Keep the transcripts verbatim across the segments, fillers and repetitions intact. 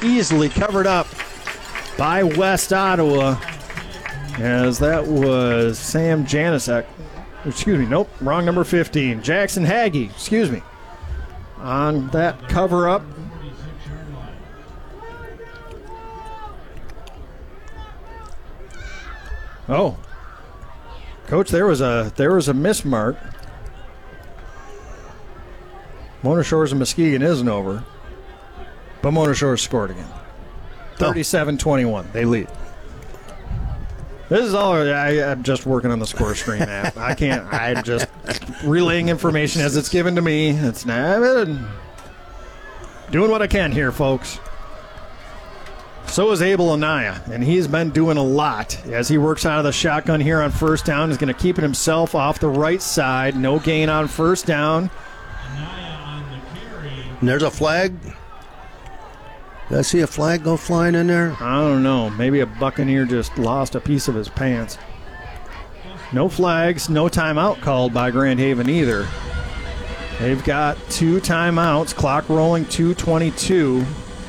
easily covered up by West Ottawa, as that was Sam Janicek. Excuse me, nope, wrong number fifteen. Jackson Hagee, excuse me, on that cover-up. Oh, Coach, there was a there was a mismark. Mona Shores and Muskegon isn't over, but Mona Shores scored again. thirty-seven twenty-one, they lead. This is all, I, I'm just working on the score screen app. I can't, I'm just relaying information as it's given to me. It's not, doing what I can here, folks. So is Abel Anaya, and he's been doing a lot as he works out of the shotgun here on first down. He's going to keep it himself off the right side. No gain on first down. And there's a flag. Did I see a flag go flying in there? I don't know. Maybe a Buccaneer just lost a piece of his pants. No flags, no timeout called by Grand Haven either. They've got two timeouts. Clock rolling, two twenty-two.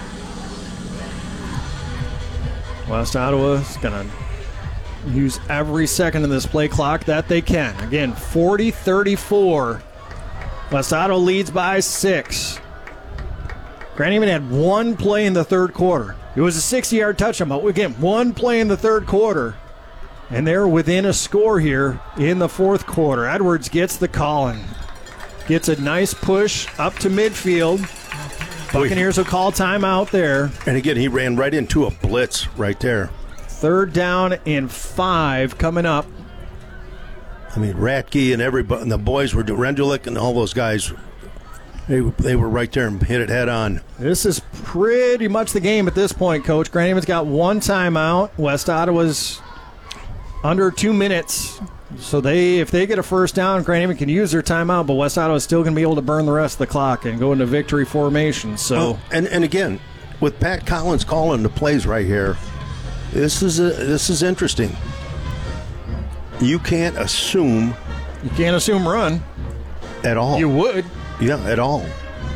West Ottawa is going to use every second of this play clock that they can. Again, forty thirty-four. West Ottawa leads by six. Grand Haven had one play in the third quarter. It was a sixty-yard touchdown, but again, one play in the third quarter. And they're within a score here in the fourth quarter. Edwards gets the call and gets a nice push up to midfield. Buccaneers will call timeout there. And again, he ran right into a blitz right there. Third down and five coming up. I mean, Ratke and everybody, and the boys were doing, Rendulic and all those guys, they, they were right there and hit it head on. This is pretty much the game at this point, Coach. Grand Haven's got one timeout. West Ottawa's under two minutes. So they, if they get a first down, Grand Haven can use their timeout, but West Ottawa is still going to be able to burn the rest of the clock and go into victory formation. So, oh, and and again, with Pat Collins calling the plays right here, this is a, this is interesting. You can't assume. You can't assume run at all. You would, yeah, at all.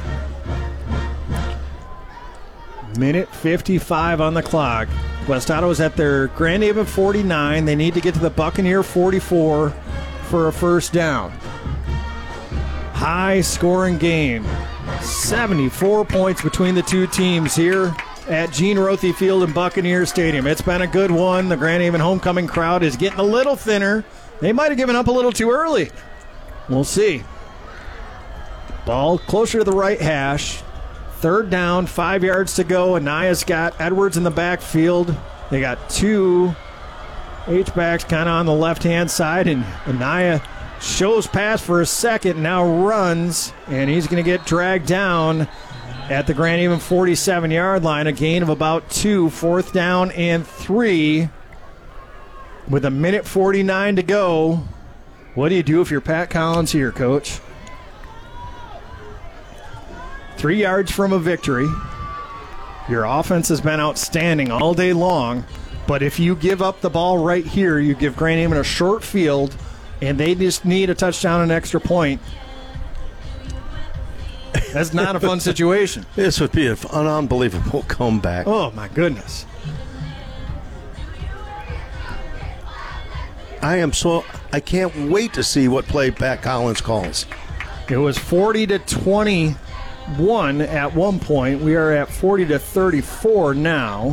Minute fifty-five on the clock. West Ottawa's at their Grand Haven forty-nine. They need to get to the Buccaneer forty-four for a first down. High-scoring game. seventy-four points between the two teams here at Gene Rothe Field and Buccaneer Stadium. It's been a good one. The Grand Haven homecoming crowd is getting a little thinner. They might have given up a little too early. We'll see. Ball closer to the right hash. Third down, five yards to go. Anaya's got Edwards in the backfield. They got two H-backs kind of on the left-hand side, and Anaya shows pass for a second, now runs, and he's going to get dragged down at the Grand Haven forty-seven-yard line. A gain of about two, fourth down and three. With a minute forty-nine to go, what do you do if you're Pat Collins here, Coach? Three yards from a victory. Your offense has been outstanding all day long, but if you give up the ball right here, you give Grand Haven a short field, and they just need a touchdown and an extra point. That's not a fun situation. This would be an unbelievable comeback. Oh, my goodness. I am so, I can't wait to see what play Pat Collins calls. It was forty to twenty-one at one point. We are at forty to thirty-four now.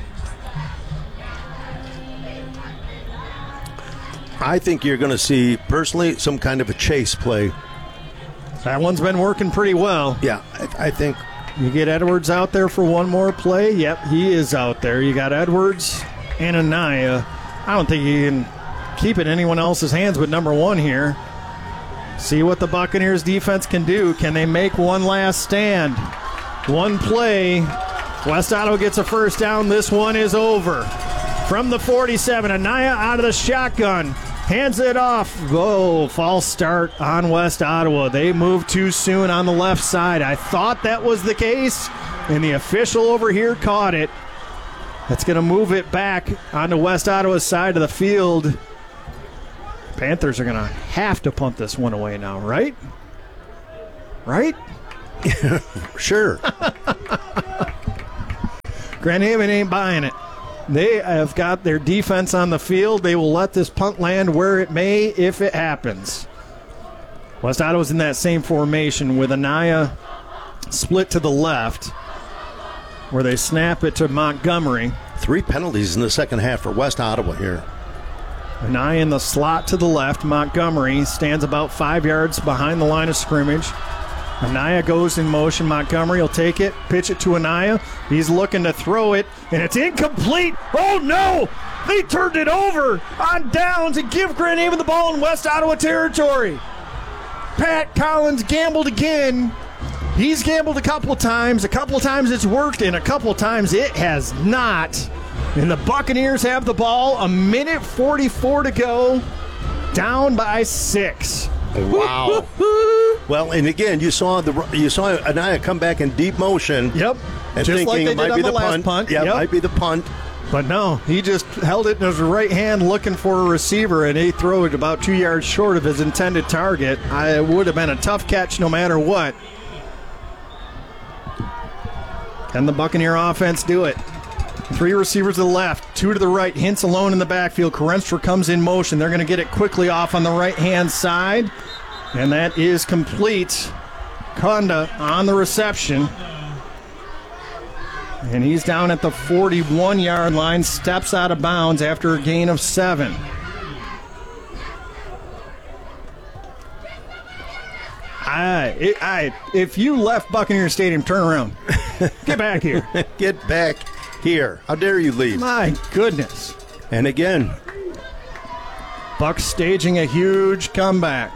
I think you're going to see, personally, some kind of a chase play. That one's been working pretty well. Yeah, I, I think. You get Edwards out there for one more play. Yep, he is out there. You got Edwards and Anaya. I don't think you can keep it in anyone else's hands but number one here. See what the Buccaneers defense can do. Can they make one last stand? One play. West Ottawa gets a first down. This one is over. From the forty-seven, Anaya out of the shotgun. Hands it off. Whoa, false start on West Ottawa. They moved too soon on the left side. I thought that was the case, and the official over here caught it. That's going to move it back onto West Ottawa's side of the field. Panthers are going to have to punt this one away now, right? Right? Sure. Grand Haven ain't buying it. They have got their defense on the field. They will let this punt land where it may if it happens. West Ottawa's in that same formation with Anaya split to the left, where they snap it to Montgomery. Three penalties in the second half for West Ottawa here. Anaya in the slot to the left. Montgomery stands about five yards behind the line of scrimmage. Anaya goes in motion. Montgomery will take it, pitch it to Anaya. He's looking to throw it, and it's incomplete. Oh, no! They turned it over on downs and give Grand Haven the ball in West Ottawa territory. Pat Collins gambled again. He's gambled a couple times. A couple times it's worked, and a couple times it has not. And the Buccaneers have the ball. A minute forty-four to go. Down by six. Wow. Well, and again, you saw the you saw Anaya come back in deep motion. Yep. And just thinking like they it might did be on the the last punt. punt. Yeah, Yep. it might be the punt. But no, he just held it in his right hand looking for a receiver, and he threw it about two yards short of his intended target. I, it would have been a tough catch no matter what. Can the Buccaneer offense do it? Three receivers to the left, two to the right. Hintz alone in the backfield. Kerenstra comes in motion. They're going to get it quickly off on the right-hand side. And that is complete. Conda on the reception. And he's down at the forty-one-yard line, steps out of bounds after a gain of seven. I, I, if you left Buccaneer Stadium, turn around. Get back here. Get back here. How dare you leave? My goodness. And again, Bucks staging a huge comeback.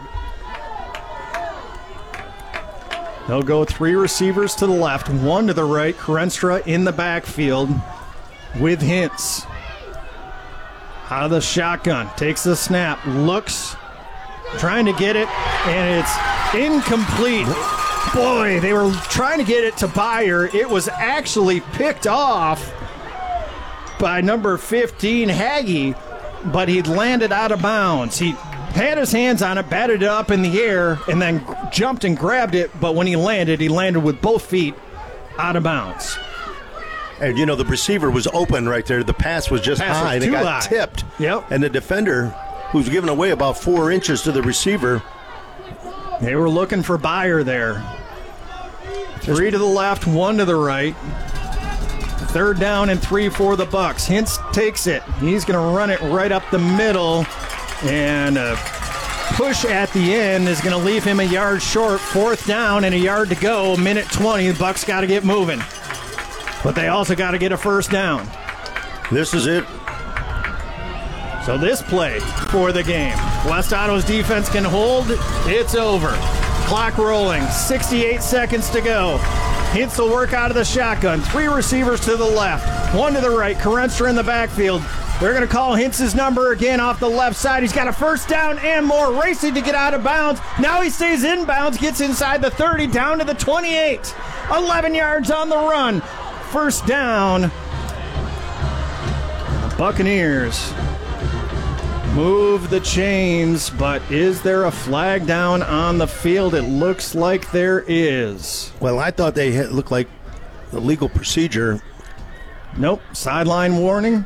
They'll go three receivers to the left, one to the right. Kerenstra in the backfield with Hintz. Out of the shotgun, takes the snap, looks, trying to get it, and it's incomplete. Boy, they were trying to get it to Byer. It was actually picked off by number fifteen, Haggy, but he'd landed out of bounds. He had his hands on it, batted it up in the air, and then jumped and grabbed it, but when he landed, he landed with both feet out of bounds. and you know the receiver was open right there. The pass was just Pass was high, and it too got high. tipped. Yep. And the defender, who's giving away about four inches to the receiver, They were looking for Byer there. Three to the left, one to the right. Third down and three for the Bucks. Hintz takes it. He's going to run it right up the middle, and a push at the end is going to leave him a yard short. Fourth down and a yard to go. Minute twenty. The Bucks got to get moving, but they also got to get a first down. this is it. So this play for the game. West Ottawa's defense can hold. It's over. Clock rolling. sixty-eight seconds to go. Hintz will work out of the shotgun. Three receivers to the left. One to the right. Kerenstra in the backfield. They're going to call Hintz's number again off the left side. He's got a first down and more. Racing to get out of bounds. Now he stays in bounds. Gets inside the thirty. Down to the twenty-eight. eleven yards on the run. First down. Buccaneers move the chains, but is there a flag down on the field? It looks like there is. Well, I thought they had, looked like a legal procedure. Nope. Sideline warning.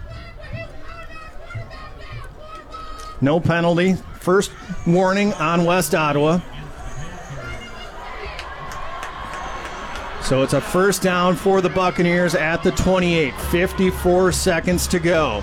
No penalty. First warning on West Ottawa. So it's a first down for the Buccaneers at the twenty-eight. fifty-four seconds to go.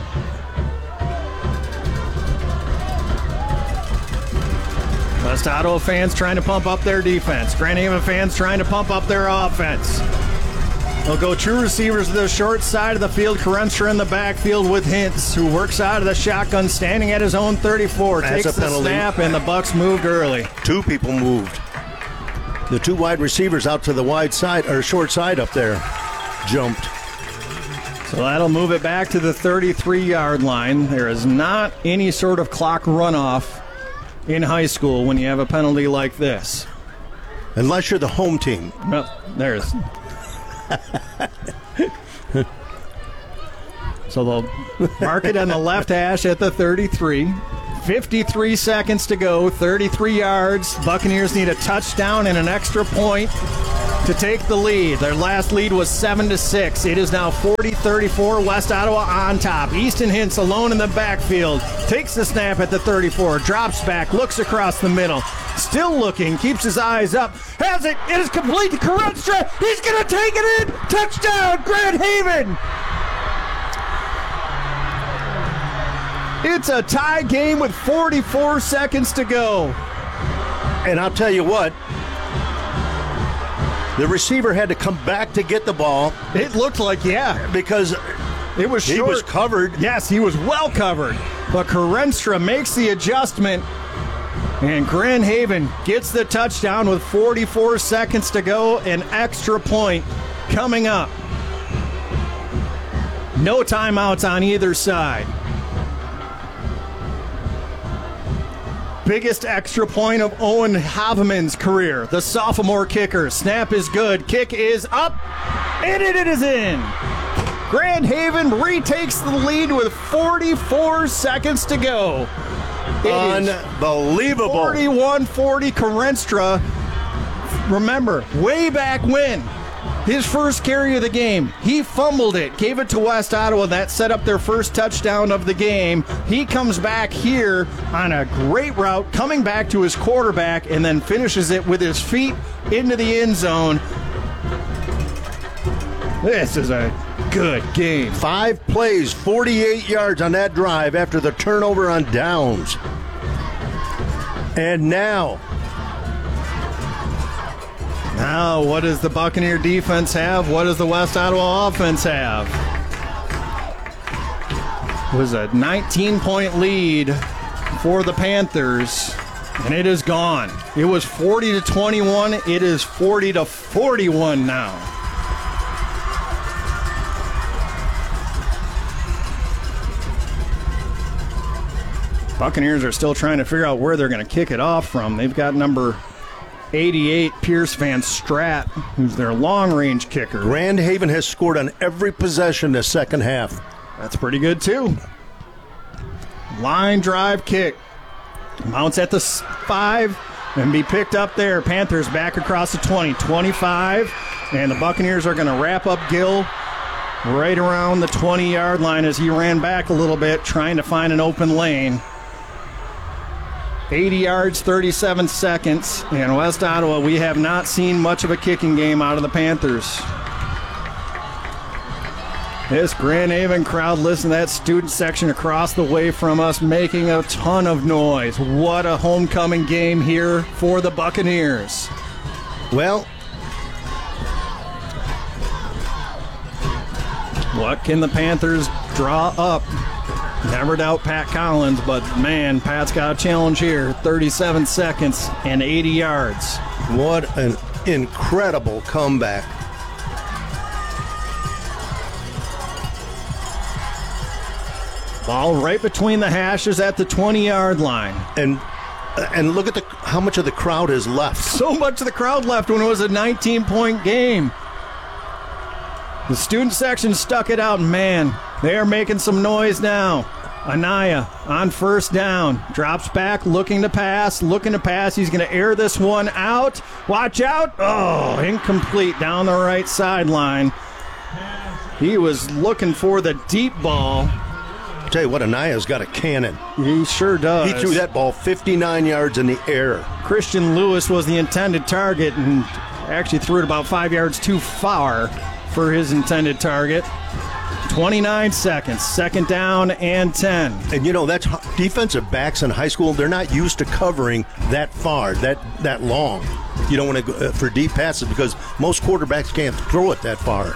West Ottawa fans trying to pump up their defense. Grand Haven fans trying to pump up their offense. They'll go true receivers to the short side of the field. Kerenstra in the backfield with Hintz, who works out of the shotgun, standing at his own thirty-four. That's Takes a the penalty. snap, and the Bucks moved early. Two people moved. The two wide receivers out to the wide side, or short side up there, jumped. So that'll move it back to the thirty-three-yard line. There is not any sort of clock runoff in high school when you have a penalty like this. Unless you're the home team. Well, there's. So they'll mark it on the left hash at the thirty-three. fifty-three seconds to go, thirty-three yards. Buccaneers need a touchdown and an extra point. to take the lead. Their last lead was seven to six. It is now forty thirty-four, West Ottawa on top. Easton Hintz alone in the backfield. Takes the snap at the thirty-four, drops back, looks across the middle. Still looking, keeps his eyes up. Has it. It is complete to Karenstra. He's going to take it in. Touchdown, Grand Haven. It's a tie game with forty-four seconds to go. And I'll tell you what, the receiver had to come back to get the ball. It looked like, yeah. Because it was short. He was covered. Yes, he was well covered. But Karenstra makes the adjustment. And Grand Haven gets the touchdown with forty-four seconds to go. An extra point coming up. No timeouts on either side. Biggest extra point of Owen Haveman's career. The sophomore kicker. Snap is good. Kick is up. And it is in. Grand Haven retakes the lead with forty-four seconds to go. It Unbelievable. forty-one forty Karenstra. Remember, way back when, his first carry of the game, he fumbled it, gave it to West Ottawa. That set up their first touchdown of the game. He comes back here on a great route, coming back to his quarterback, and then finishes it with his feet into the end zone. This is a good game. Five plays, forty-eight yards on that drive after the turnover on downs. And now... Now, what does the Buccaneer defense have? What does the West Ottawa offense have? It was a nineteen-point lead for the Panthers, and it is gone. It was forty to twenty-one. It is forty to forty-one now. Buccaneers are still trying to figure out where they're going to kick it off from. They've got number eighty-eight, Pierce Van Strat, who's their long-range kicker. Grand Haven has scored on every possession the second half. That's pretty good, too. Line drive kick. Mounts at the five and be picked up there. Panthers back across the twenty, twenty-five, and the Buccaneers are going to wrap up Gill right around the twenty-yard line as he ran back a little bit, trying to find an open lane. eighty yards, thirty-seven seconds. In West Ottawa, we have not seen much of a kicking game out of the Panthers. This Grand Haven crowd, listen to that student section across the way from us making a ton of noise. What a homecoming game here for the Buccaneers. Well, what can the Panthers draw up? Never doubt Pat Collins, but man, Pat's got a challenge here. thirty-seven seconds and eighty yards. What an incredible comeback. Ball right between the hashes at the twenty-yard line. And and look at the how much of the crowd is left. So much of the crowd left when it was a nineteen-point game. The student section stuck it out, and man, they are making some noise now. Anaya on first down, drops back, looking to pass, looking to pass. He's going to air this one out. Watch out. Oh, incomplete down the right sideline. He was looking for the deep ball. I'll tell you what, Anaya's got a cannon. He sure does. He threw that ball fifty-nine yards in the air. Christian Lewis was the intended target and actually threw it about five yards too far for his intended target. twenty-nine seconds, second down and ten. And you know, that's defensive backs in high school, they're not used to covering that far, that that long. You don't want to go for deep passes because most quarterbacks can't throw it that far.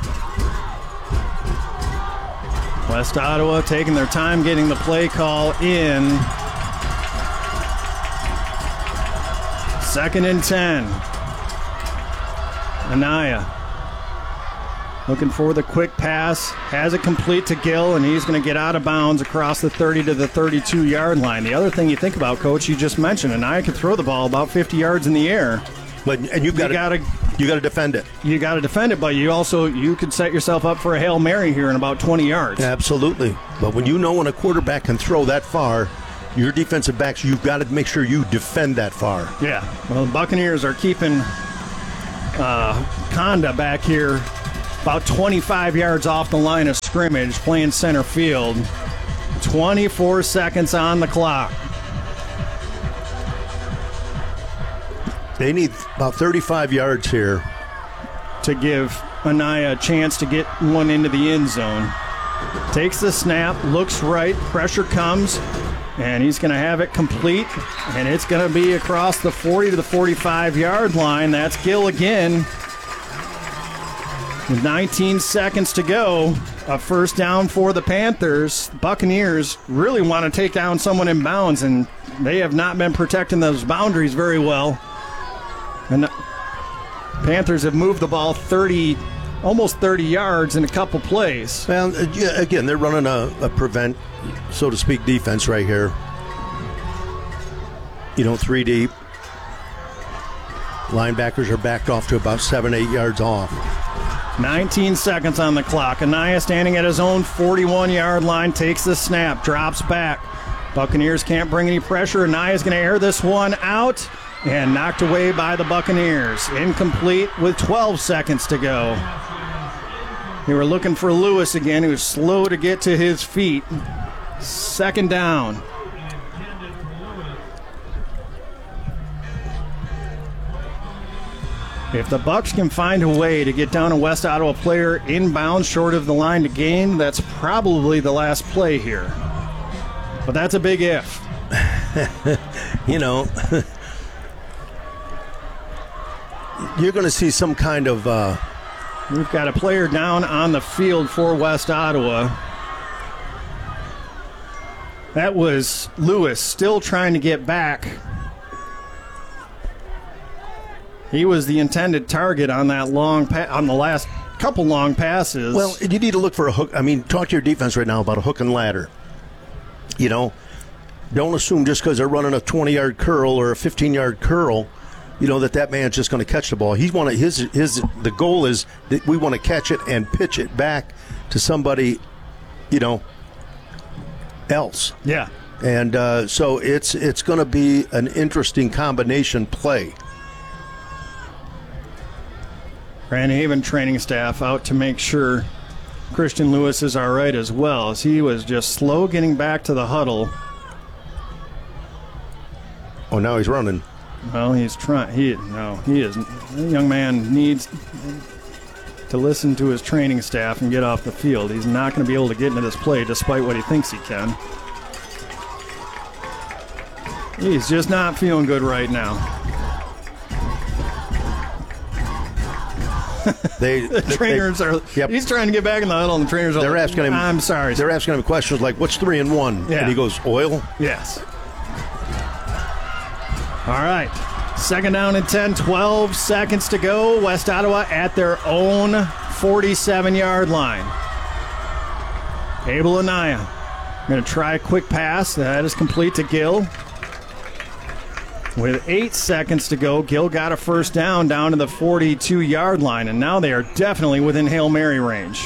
West Ottawa taking their time getting the play call in. Second and ten. Anaya looking for the quick pass, has it complete to Gill, and he's going to get out of bounds across the thirty to the thirty-two-yard line. The other thing you think about, Coach, you just mentioned, Anaya can throw the ball about fifty yards in the air. But and you've got to you got to defend it. You got to defend it, but you also you could set yourself up for a Hail Mary here in about twenty yards. Absolutely. But when you know when a quarterback can throw that far, your defensive backs, you've got to make sure you defend that far. Yeah. Well, the Buccaneers are keeping uh, Conda back here about twenty-five yards off the line of scrimmage playing center field. twenty-four seconds on the clock. They need about thirty-five yards here to give Anaya a chance to get one into the end zone. Takes the snap, looks right, pressure comes, and he's going to have it complete, and it's going to be across the forty to the forty-five yard line. That's Gill again. With nineteen seconds to go, a first down for the Panthers. Buccaneers really want to take down someone in bounds, and they have not been protecting those boundaries very well. And Panthers have moved the ball thirty, almost thirty yards in a couple plays. Well, again, they're running a, a prevent, so to speak, defense right here. You know, three deep. Linebackers are backed off to about seven, eight yards off. nineteen seconds on the clock. Anaya standing at his own forty-one yard line, takes the snap, drops back. Buccaneers can't bring any pressure. Anaya's going to air this one out and knocked away by the Buccaneers. Incomplete with twelve seconds to go. They were looking for Lewis again, who was slow to get to his feet. Second down. If the Bucs can find a way to get down a West Ottawa player inbounds short of the line to gain, that's probably the last play here. But that's a big if. You know, you're going to see some kind of... Uh, We've got a player down on the field for West Ottawa. That was Lewis still trying to get back. He was the intended target on that long pa- on the last couple long passes. Well, you need to look for a hook. I mean, talk to your defense right now about a hook and ladder. You know, don't assume just because they're running a twenty-yard curl or a fifteen-yard curl, you know, that that man's just going to catch the ball. He's want to his his the goal is that we want to catch it and pitch it back to somebody, you know, else. Yeah. And uh, so it's it's going to be an interesting combination play. Grand Haven training staff out to make sure Christian Lewis is all right as well, as he was just slow getting back to the huddle. Oh, now he's running. Well, he's trying. He no, he is. The young man needs to listen to his training staff and get off the field. He's not going to be able to get into this play despite what he thinks he can. He's just not feeling good right now. They, the they, trainers they, are. Yep. He's trying to get back in the huddle, and the trainers are. They're like, asking him. I'm sorry. They're asking him questions like, "What's three and one?" Yeah. And he goes, "Oil." Yes. All right. Second down and ten, twelve seconds to go. West Ottawa at their own forty-seven yard line. Abel Anaya going to try a quick pass. That is complete to Gill. With eight seconds to go, Gill got a first down down to the forty-two yard line, and now they are definitely within Hail Mary range.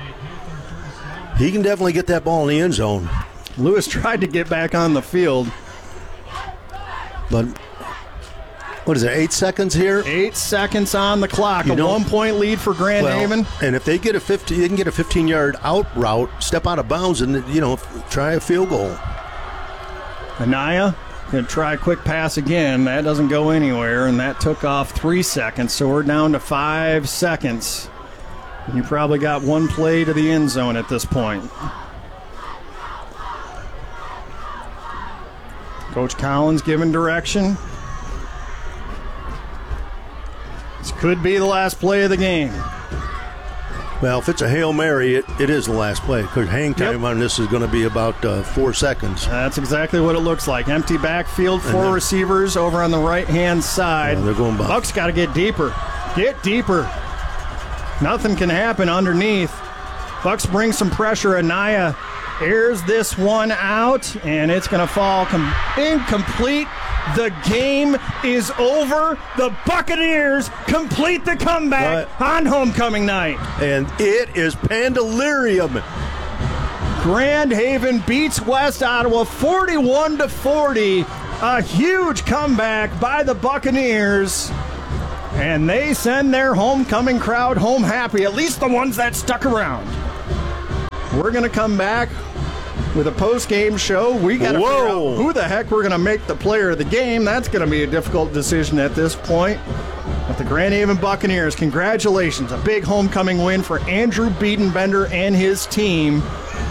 He can definitely get that ball in the end zone. Lewis tried to get back on the field. But what is it, eight seconds here? Eight seconds on the clock. You a know, one-point lead for Grand well, Haven. And if they get a fifty, they can get a fifteen-yard out route, step out of bounds, and you know, try a field goal. Anaya going to try a quick pass again. That doesn't go anywhere, and that took off three seconds, so we're down to five seconds. You probably got one play to the end zone at this point. Coach Collins giving direction. This could be the last play of the game. Well, if it's a Hail Mary, it, it is the last play, because hang time Yep. on this is going to be about uh, four seconds. That's exactly what it looks like. Empty backfield, four then- receivers over on the right-hand side. Yeah, they're going by. Bucks got to get deeper. Get deeper. Nothing can happen underneath. Bucks bring some pressure. Anaya airs this one out, and it's going to fall com- incomplete. The game is over. The Buccaneers complete the comeback But- on homecoming night. And it is Pandalirium. Grand Haven beats West Ottawa forty-one to forty. A huge comeback by the Buccaneers. And they send their homecoming crowd home happy, at least the ones that stuck around. We're going to come back with a post-game show. We got to figure out who the heck we're going to make the player of the game. That's going to be a difficult decision at this point. But the Grand Haven Buccaneers, congratulations. A big homecoming win for Andrew Biedenbender and his team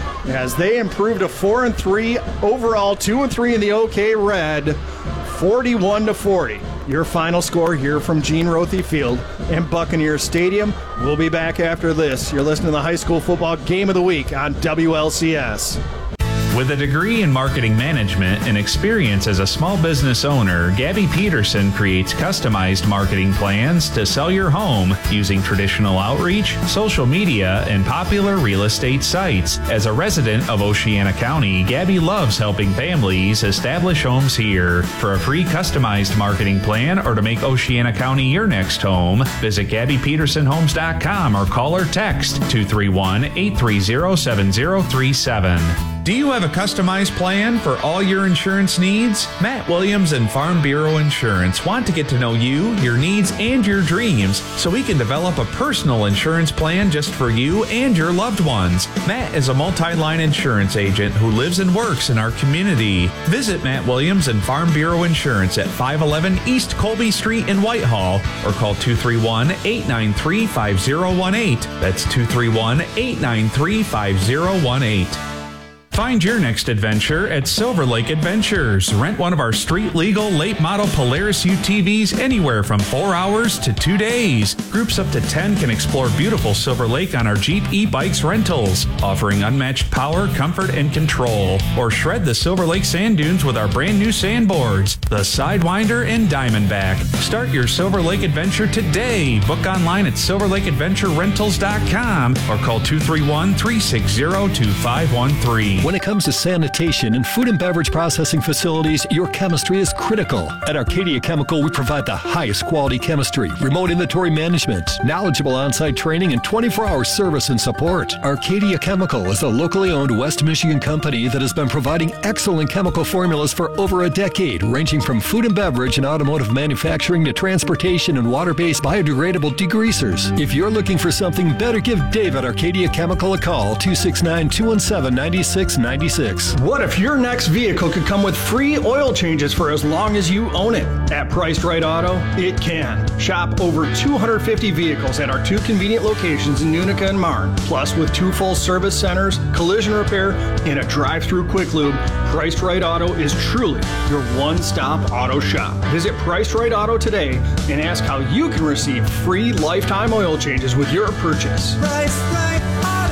as they improved to four and three overall, two and three in the OK Red, forty-one to forty. Your final score here from Gene Rothe Field and Buccaneer Stadium. We'll be back after this. You're listening to the High School Football Game of the Week on W L C S. With a degree in marketing management and experience as a small business owner, Gabby Peterson creates customized marketing plans to sell your home using traditional outreach, social media, and popular real estate sites. As a resident of Oceana County, Gabby loves helping families establish homes here. For a free customized marketing plan or to make Oceana County your next home, visit Gabby Peterson Homes dot com or call or text two three one, eight three zero, seven zero three seven. Do you have a customized plan for all your insurance needs? Matt Williams and Farm Bureau Insurance want to get to know you, your needs, and your dreams so we can develop a personal insurance plan just for you and your loved ones. Matt is a multi-line insurance agent who lives and works in our community. Visit Matt Williams and Farm Bureau Insurance at five eleven East Colby Street in Whitehall or call two three one, eight nine three, five zero one eight. That's two three one, eight nine three, five zero one eight. Find your next adventure at Silver Lake Adventures. Rent one of our street-legal, late-model Polaris U T Vs anywhere from four hours to two days. Groups up to ten can explore beautiful Silver Lake on our Jeep e-Bikes rentals, offering unmatched power, comfort, and control. Or shred the Silver Lake sand dunes with our brand-new sandboards, the Sidewinder and Diamondback. Start your Silver Lake adventure today. Book online at silver lake adventure rentals dot com or call two three one, three six zero, two five one three. When it comes to sanitation and food and beverage processing facilities, your chemistry is critical. At Arcadia Chemical, we provide the highest quality chemistry, remote inventory management, knowledgeable on-site training, and twenty-four hour service and support. Arcadia Chemical is a locally owned West Michigan company that has been providing excellent chemical formulas for over a decade, ranging from food and beverage and automotive manufacturing to transportation and water-based biodegradable degreasers. If you're looking for something better, give Dave at Arcadia Chemical a call, two six nine, two one seven, nine six ninety-six. What if your next vehicle could come with free oil changes for as long as you own it? At Priced Right Auto, it can. Shop over two hundred fifty vehicles at our two convenient locations in Unica and Marne. Plus, with two full service centers, collision repair, and a drive-through quick lube, Priced Right Auto is truly your one-stop auto shop. Visit Priced Right Auto today and ask how you can receive free lifetime oil changes with your purchase. Priced Right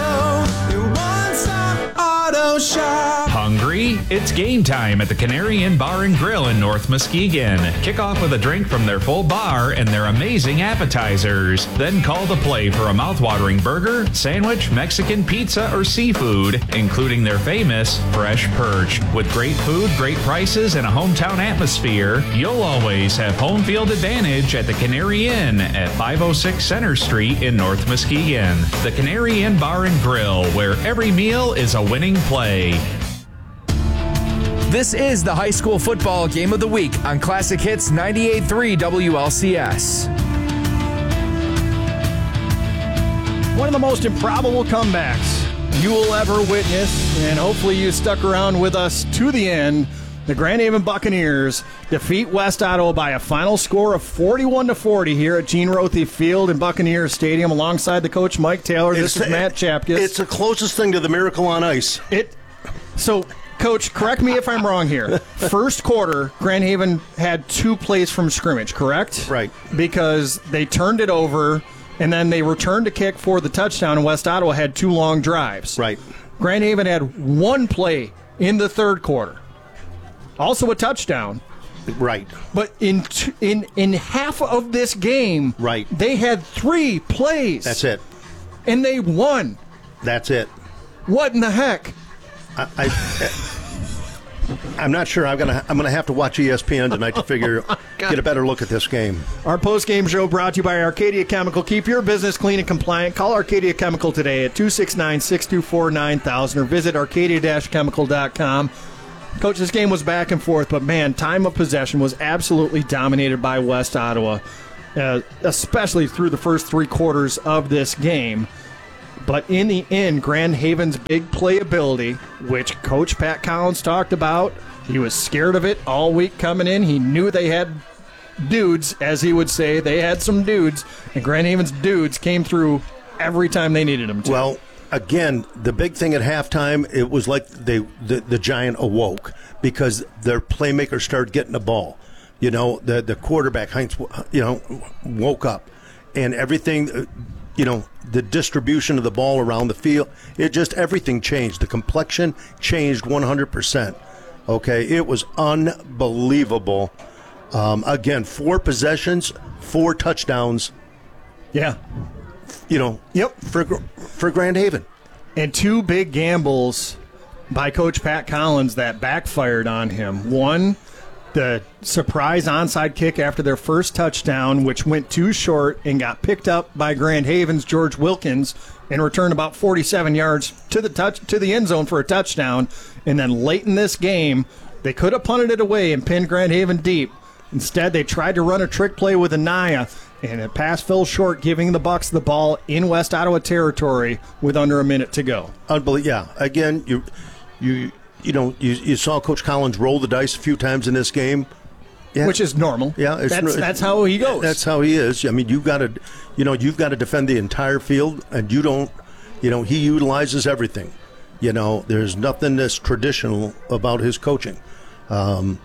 Auto, your one-stop auto shop. Hungry? It's game time at the Canary Inn Bar and Grill in North Muskegon. Kick off with a drink from their full bar and their amazing appetizers. Then call the play for a mouthwatering burger, sandwich, Mexican pizza, or seafood, including their famous fresh perch. With great food, great prices, and a hometown atmosphere, you'll always have home field advantage at the Canary Inn at five oh six Center Street in North Muskegon. The Canary Inn Bar and Grill, where every meal is a winning play. This is the High School Football Game of the Week on Classic Hits ninety-eight point three W L C S. One of the most improbable comebacks you will ever witness, and hopefully you stuck around with us to the end. The Grand Haven Buccaneers defeat West Ottawa by a final score of forty-one to forty here at Gene Rothe Field in Buccaneers Stadium alongside the coach Mike Taylor. This It's is Matt Chapkus. It's the closest thing to the miracle on ice. It so Coach, correct me if I'm wrong here. First quarter, Grand Haven had two plays from scrimmage, correct? Right. Because they turned it over, and then they returned to kick for the touchdown, and West Ottawa had two long drives. Right. Grand Haven had one play in the third quarter. Also a touchdown. Right. But in t- in in half of this game, right, they had three plays. That's it. And they won. That's it. What in the heck? I, I, I'm not sure. I'm gonna. I'm gonna have to watch E S P N tonight to figure, oh, get a better look at this game. Our post-game show brought to you by Arcadia Chemical. Keep your business clean and compliant. Call Arcadia Chemical today at two six nine, six two four, nine thousand or visit arcadia dash chemical dot com. Coach, this game was back and forth, but man, time of possession was absolutely dominated by West Ottawa. uh, especially through the first three quarters of this game. But in the end, Grand Haven's big playability, which Coach Pat Collins talked about, he was scared of it all week coming in. He knew they had dudes, as he would say. They had some dudes, and Grand Haven's dudes came through every time they needed them to. Well, again, the big thing at halftime, it was like they the, the Giant awoke because their playmakers started getting the ball. You know, the the quarterback, Heinz, you know, woke up, and everything, you know, the distribution of the ball around the field, it just, everything changed. The complexion changed one hundred percent. Okay, it was unbelievable. Um, again, four possessions, four touchdowns. Yeah. You know, yep. for for Grand Haven. And two big gambles by Coach Pat Collins that backfired on him. One, the surprise onside kick after their first touchdown, which went too short and got picked up by Grand Haven's George Wilkins and returned about forty-seven yards to the touch to the end zone for a touchdown. And then late in this game, they could have punted it away and pinned Grand Haven deep. Instead, they tried to run a trick play with Anaya, and it pass fell short, giving the Bucks the ball in West Ottawa territory with under a minute to go. Unbelievable. Yeah. Again, you you you know you, you saw Coach Collins roll the dice a few times in this game, yeah. Which is normal. Yeah, it's, that's that's how he goes. That's how he is. I mean, you've got to, you know, you've got to defend the entire field, and you don't, you know, he utilizes everything. You know, there's nothing that's traditional about his coaching. Um,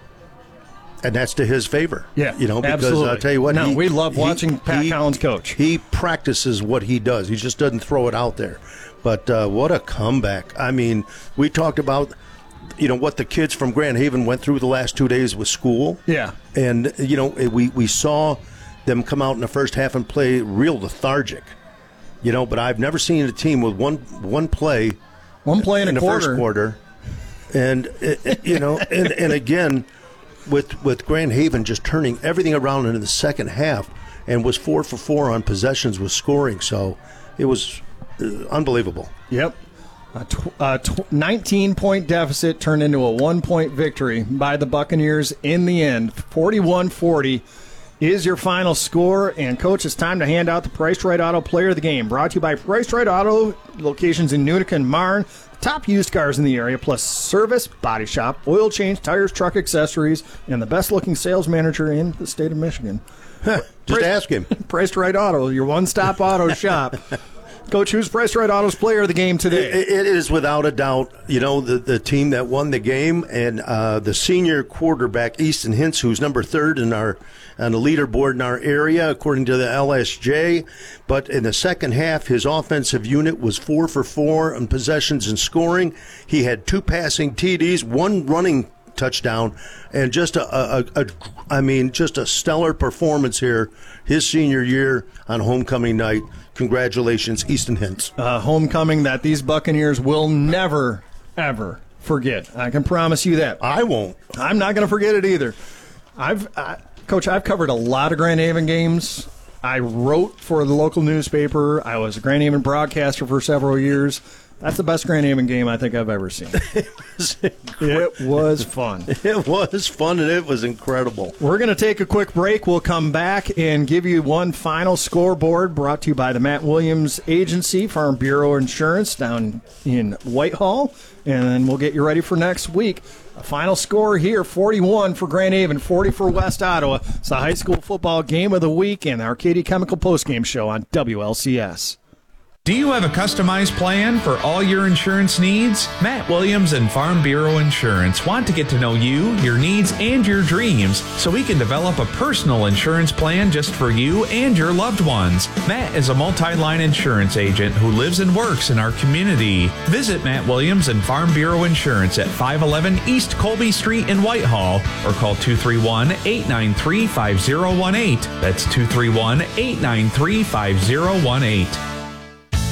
And that's to his favor. Yeah, you know, because absolutely. I'll tell you what. No, he, we love he, watching Pat he, Collins coach. He practices what he does. He just doesn't throw it out there. But uh, what a comeback. I mean, we talked about, you know, what the kids from Grand Haven went through the last two days with school. Yeah. And, you know, we, we saw them come out in the first half and play real lethargic. You know, but I've never seen a team with one one play. One play in, in a the quarter. first quarter. And, it, it, you know, and, and again, with with Grand Haven just turning everything around in the second half and was four for four on possessions with scoring. So it was uh, unbelievable. Yep. A tw- a tw- nineteen-point deficit turned into a one-point victory by the Buccaneers in the end. forty-one forty is your final score. And, Coach, it's time to hand out the Price Right Auto Player of the Game. Brought to you by Price Right Auto, locations in Utica and Marne. Top used cars in the area, plus service, body shop, oil change, tires, truck accessories, and the best-looking sales manager in the state of Michigan. Just Price, ask him. Price Right Auto, your one-stop auto shop. Coach, who's Price Right Auto's player of the game today? It, it is without a doubt, you know, the, the team that won the game, and uh, the senior quarterback, Easton Hintz, who's number third in our on the leaderboard in our area, according to the L S J. But in the second half, his offensive unit was four for four on possessions and scoring. He had two passing T Ds, one running touchdown, and just a, a, a, a I mean, just a stellar performance here his senior year on homecoming night. Congratulations, Easton Hintz. Uh, homecoming that these Buccaneers will never, ever forget. I can promise you that. I won't. I'm not going to forget it either. I've, uh, Coach, I've covered a lot of Grand Haven games. I wrote for the local newspaper. I was a Grand Haven broadcaster for several years. That's the best Grand Haven game I think I've ever seen. It was, it was fun. It was fun, and it was incredible. We're going to take a quick break. We'll come back and give you one final scoreboard brought to you by the Matt Williams Agency, Farm Bureau Insurance down in Whitehall. And then we'll get you ready for next week. A final score here, forty-one for Grand Haven, forty for West Ottawa. It's the high school football game of the week and the Arcadia Chemical postgame show on W L C S. Do you have a customized plan for all your insurance needs? Matt Williams and Farm Bureau Insurance want to get to know you, your needs, and your dreams so we can develop a personal insurance plan just for you and your loved ones. Matt is a multi-line insurance agent who lives and works in our community. Visit Matt Williams and Farm Bureau Insurance at five eleven East Colby Street in Whitehall or call two three one, eight nine three, five zero one eight. That's two three one, eight nine three, five zero one eight.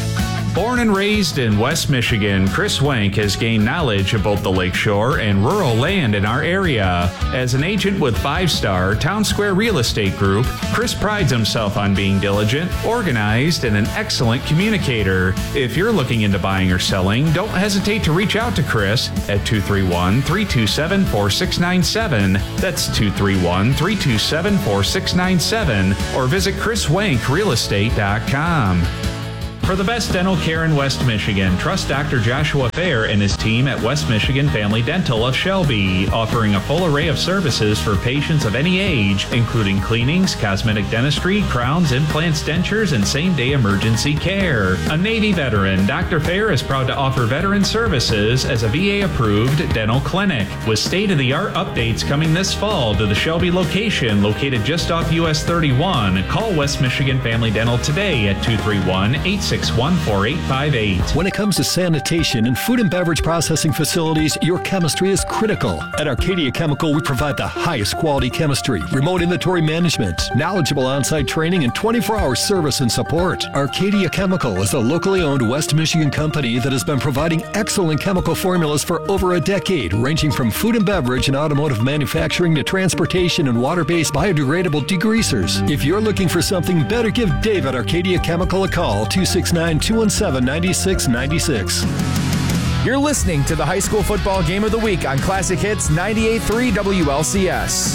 Born and raised in West Michigan, Chris Wank has gained knowledge of both the lakeshore and rural land in our area. As an agent with Five Star Town Square Real Estate Group, Chris prides himself on being diligent, organized, and an excellent communicator. If you're looking into buying or selling, don't hesitate to reach out to Chris at two three one, three two seven, four six nine seven. That's two three one, three two seven, four six nine seven, or visit chris wank real estate dot com. For the best dental care in West Michigan, trust Doctor Joshua Fair and his team at West Michigan Family Dental of Shelby, offering a full array of services for patients of any age, including cleanings, cosmetic dentistry, crowns, implants, dentures, and same-day emergency care. A Navy veteran, Doctor Fair is proud to offer veteran services as a V A-approved dental clinic, with state-of-the-art updates coming this fall to the Shelby location located just off U S thirty-one. Call West Michigan Family Dental today at two three one, eight six one, four eight five eight. When it comes to sanitation and food and beverage processing facilities, your chemistry is critical. At Arcadia Chemical, we provide the highest quality chemistry, remote inventory management, knowledgeable on-site training, and twenty-four hour service and support. Arcadia Chemical is a locally owned West Michigan company that has been providing excellent chemical formulas for over a decade, ranging from food and beverage and automotive manufacturing to transportation and water-based biodegradable degreasers. If you're looking for something better, give Dave at Arcadia Chemical a call, two six nine, two one seven, nine six nine six. You're listening to the high school football game of the week on Classic Hits ninety-eight point three W L C S.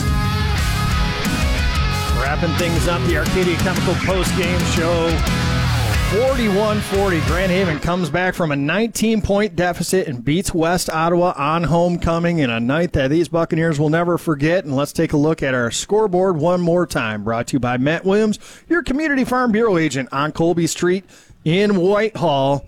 Wrapping things up, the Arcadia Chemical post-game show. forty-one forty. Grand Haven comes back from a nineteen point deficit and beats West Ottawa on homecoming in a night that these Buccaneers will never forget. And let's take a look at our scoreboard one more time. Brought to you by Matt Williams, your Community Farm Bureau agent on Colby Street in Whitehall.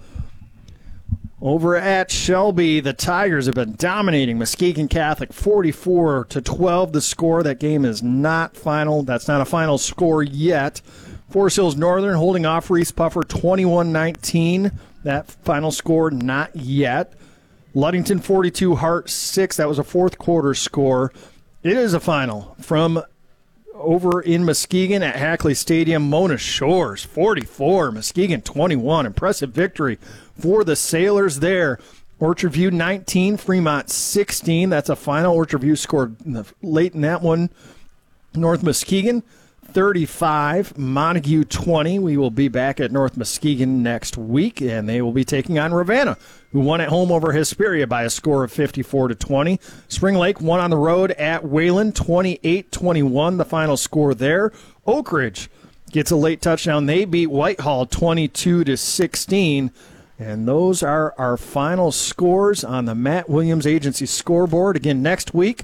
Over at Shelby, the Tigers have been dominating Muskegon Catholic forty-four to twelve. The score, that game is not final. That's not a final score yet. Forest Hills Northern holding off Reese Puffer twenty-one nineteen. That final score not yet. Ludington forty-two, Hart six. That was a fourth quarter score. It is a final from over in Muskegon at Hackley Stadium. Mona Shores forty-four, Muskegon twenty-one. Impressive victory for the Sailors there. Orchard View nineteen, Fremont sixteen. That's a final. Orchard View scored late in that one. North Muskegon thirty-five, Montague twenty. We will be back at North Muskegon next week, and they will be taking on Ravenna, who won at home over Hesperia by a score of fifty-four to twenty. Spring Lake won on the road at Wayland, twenty-eight twenty-one, the final score there. Oak Ridge gets a late touchdown. They beat Whitehall twenty-two to sixteen. And those are our final scores on the Matt Williams Agency scoreboard. Again, next week.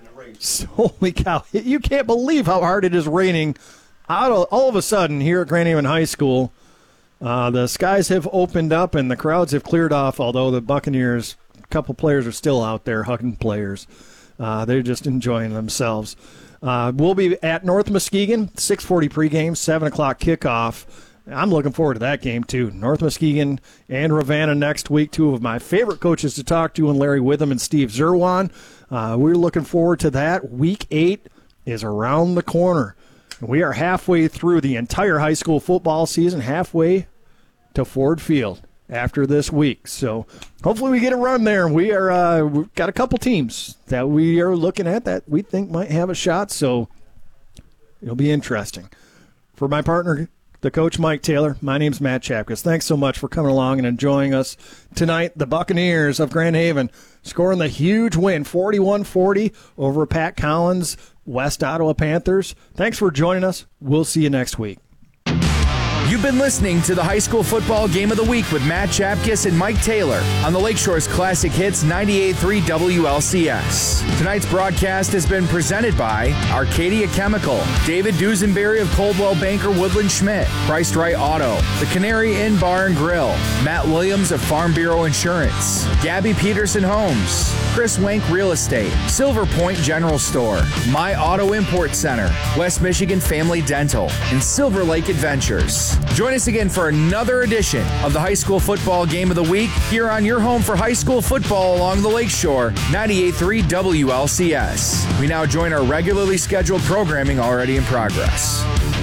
Holy cow. You can't believe how hard it is raining. Out of, all of a sudden, here at Grand Haven High School, uh, the skies have opened up and the crowds have cleared off, although the Buccaneers, a couple players are still out there, hugging players. Uh, they're just enjoying themselves. Uh, we'll be at North Muskegon, six forty pregame, seven o'clock kickoff. I'm looking forward to that game, too. North Muskegon and Ravenna next week. Two of my favorite coaches to talk to, and Larry Witham and Steve Zerwan. Uh, we're looking forward to that. Week eight is around the corner. We are halfway through the entire high school football season, halfway to Ford Field after this week. So hopefully we get a run there. We are, uh, we've got a couple teams that we are looking at that we think might have a shot, so it'll be interesting. For my partner, the coach, Mike Taylor, my name's Matt Chapkus. Thanks so much for coming along and enjoying us tonight. The Buccaneers of Grand Haven scoring the huge win, forty-one forty over Pat Collins' West Ottawa Panthers. Thanks for joining us. We'll see you next week. You've been listening to the high school football game of the week with Matt Chapkus and Mike Taylor on the Lakeshore's Classic Hits ninety-eight point three W L C S. Tonight's broadcast has been presented by Arcadia Chemical, David Dusenberry of Coldwell Banker Woodland Schmidt, Christ Right Auto, The Canary Inn Bar and Grill, Matt Williams of Farm Bureau Insurance, Gabby Peterson Homes, Chris Wank Real Estate, Silver Point General Store, My Auto Import Center, West Michigan Family Dental, and Silver Lake Adventures. Join us again for another edition of the high school football game of the week here on your home for high school football along the Lakeshore, ninety-eight point three W L C S. We now join our regularly scheduled programming already in progress.